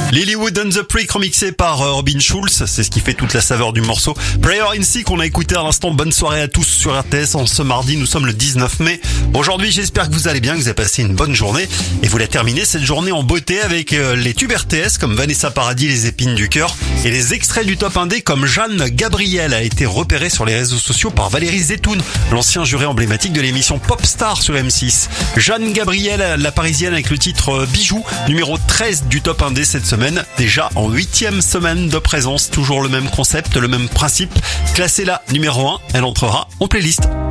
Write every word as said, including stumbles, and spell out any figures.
Lilywood and the Prick remixé par euh, Robin Schulz, c'est ce qui fait toute la saveur du morceau. Prayer in Sea qu'on a écouté à l'instant. Bonne soirée à tous sur R T S en ce mardi, nous sommes le dix-neuf mai. Aujourd'hui j'espère que vous allez bien, que vous avez passé une bonne journée et vous la terminez cette journée en beauté avec euh, les tubes R T S comme Vanessa Paradis, Les épines du cœur et les extraits du top indé comme Jeanne Gabriel a été repérée sur les réseaux sociaux par Valérie Zetoun, l'ancien juré emblématique de l'émission Popstar sur M six. Jeanne Gabriel, la parisienne avec le titre Bijou, numéro treize du top indé cette semaine, déjà en huitième semaine de présence, toujours le même concept, le même principe. Classée là numéro un, elle entrera en playlist.